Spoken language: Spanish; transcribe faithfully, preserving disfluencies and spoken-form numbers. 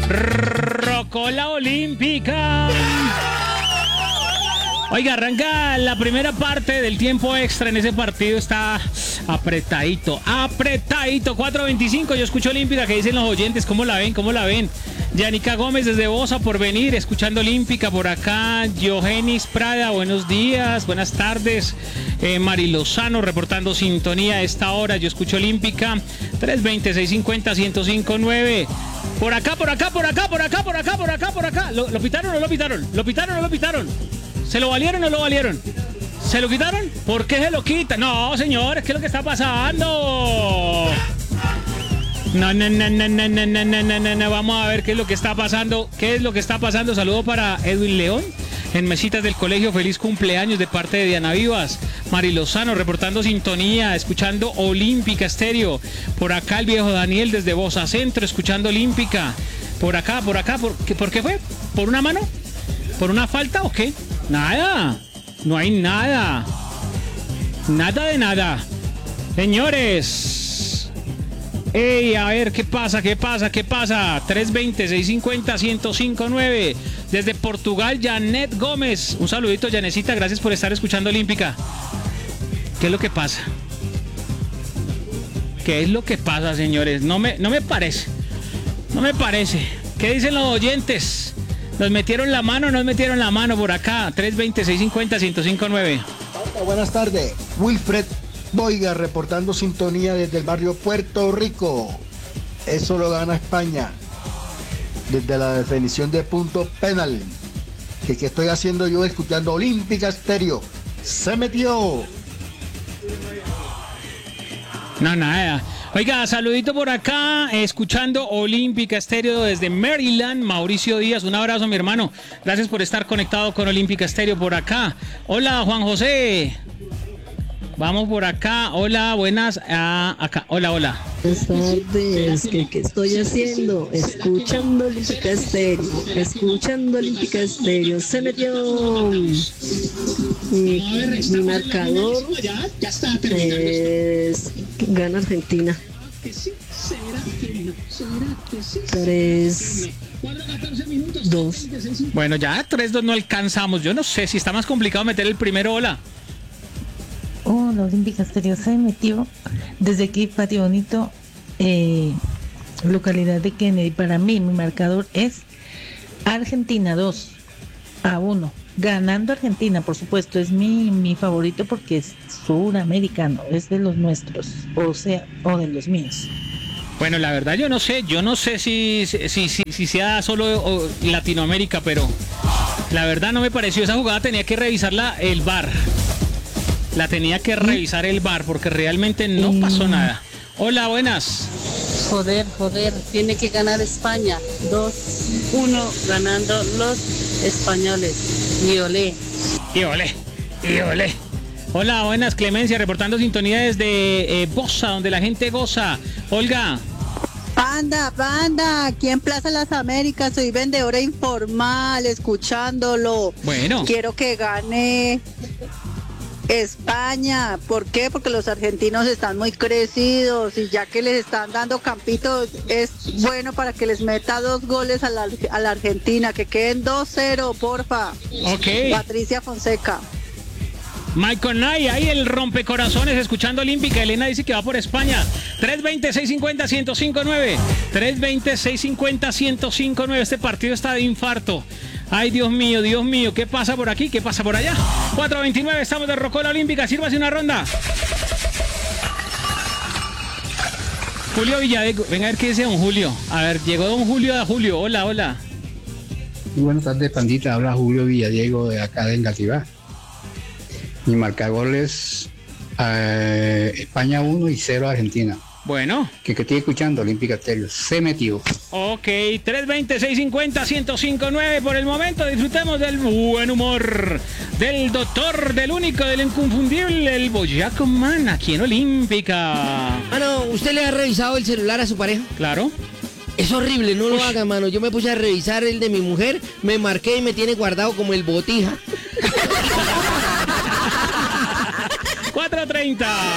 Rocola Olímpica. Oiga, arranca la primera parte del tiempo extra en ese partido. Está apretadito, apretadito. cuatro veinticinco. Yo escucho Olímpica. ¿Qué dicen los oyentes? ¿Cómo la ven? ¿Cómo la ven? Yanica Gómez desde Bosa por venir, escuchando Olímpica por acá. Johenis Prada, buenos días, buenas tardes. Eh, Mari Lozano reportando sintonía a esta hora. Yo escucho Olímpica. tres veinte, seiscientos cincuenta, ciento cinco punto nueve. Por acá, por acá, por acá, por acá, por acá, por acá, por acá. ¿Lo, lo pitaron o no lo pitaron? ¿Lo pitaron o no lo pitaron? ¿Se lo valieron o no lo valieron? ¿Se lo quitaron? ¿Por qué se lo quitan? No, señores, ¿qué es lo que está pasando? No, no, no, no, no, no, no, no, no, no. Vamos a ver qué es lo que está pasando. ¿Qué es lo que está pasando? Saludo para Edwin León en mesitas del colegio. Feliz cumpleaños de parte de Diana Vivas. Mari Lozano reportando sintonía, escuchando Olímpica Estéreo. Por acá el viejo Daniel desde Bosa Centro, escuchando Olímpica. Por acá, por acá, ¿por qué, ¿por qué fue? ¿Por una mano? ¿Por una falta o qué? Nada. No hay nada. Nada de nada. Señores. Ey, a ver, ¿qué pasa? ¿Qué pasa? ¿Qué pasa? tres veinte, seiscientos cincuenta, ciento cinco punto nueve. Desde Portugal, Janet Gómez. Un saludito, Janecita. Gracias por estar escuchando Olímpica. ¿Qué es lo que pasa? ¿Qué es lo que pasa, señores? No me, no me parece. No me parece. ¿Qué dicen los oyentes? ¿Nos metieron la mano o no nos metieron la mano por acá? tres veinte, seiscientos cincuenta, ciento cinco punto nueve. Buenas tardes. Wilfred Boiga reportando sintonía desde el barrio Puerto Rico. Eso lo gana España. Desde la definición de punto penal. Que, que estoy haciendo yo escuchando Olímpica Estéreo. Se metió. No, nada. Oiga, saludito por acá, escuchando Olímpica Estéreo desde Maryland, Mauricio Díaz, un abrazo mi hermano, gracias por estar conectado con Olímpica Estéreo por acá. Hola Juan José, vamos por acá, hola, buenas, ah, acá, hola, hola. Buenas tardes, ¿qué, ¿qué estoy haciendo? Escuchando Olímpica Estéreo, escuchando Olímpica Estéreo, se metió. Mi, mi marcador es gana Argentina. tres dos. Bueno, ya tres dos no alcanzamos. Yo no sé si está más complicado meter el primero. Hola. Oh, la Olímpica Estéreo se metió desde aquí, Patio Bonito, eh, localidad de Kennedy. Para mí, mi marcador es Argentina dos a uno. Ganando Argentina, por supuesto, es mi, mi favorito porque es suramericano, es de los nuestros, o sea, o de los míos. Bueno, la verdad yo no sé, yo no sé si, si, si, si, si sea solo o, Latinoamérica, pero la verdad no me pareció esa jugada, tenía que revisarla el V A R. La tenía que revisar el V A R porque realmente no pasó nada. Hola, buenas. Joder, joder, tiene que ganar España. dos uno ganando los españoles. Y olé. Y olé, y olé. Hola, buenas, Clemencia, reportando sintonía desde eh, Bosa, donde la gente goza. Olga. Panda, panda, aquí en Plaza Las Américas, soy vendedora informal, escuchándolo. Bueno. Quiero que gane España. ¿Por qué? Porque los argentinos están muy crecidos y ya que les están dando campitos, es bueno para que les meta dos goles a la, a la Argentina, que queden dos cero, porfa. Ok. Patricia Fonseca. Michael Knight, ahí el rompecorazones, escuchando Olímpica. Elena dice que va por España. tres veinte, seiscientos cincuenta, ciento cinco punto nueve. tres veinte, seiscientos cincuenta, ciento cinco punto nueve. Este partido está de infarto. Ay, Dios mío, Dios mío. ¿Qué pasa por aquí? ¿Qué pasa por allá? cuatro veintinueve, estamos de Rocola Olímpica. Sírvase una ronda. Julio Villadego. Venga a ver qué dice don Julio. A ver, llegó don Julio a Julio. Hola, hola. Muy buenas tardes, pandita. Habla Julio Villadiego de acá de Engativá. Mi marcador es eh, España uno y cero Argentina. Bueno. Que, que estoy escuchando Olímpica Estéreo. Se metió. Ok, tres veinte, seiscientos cincuenta, ciento cinco punto nueve. Por el momento disfrutemos del buen humor del doctor, del único, del inconfundible, el Boyaco Man, aquí en Olímpica. Mano, ¿usted le ha revisado el celular a su pareja? Claro. Es horrible, no Uy. lo haga, mano. Yo me puse a revisar el de mi mujer, me marqué y me tiene guardado como el botija. cuatro treinta.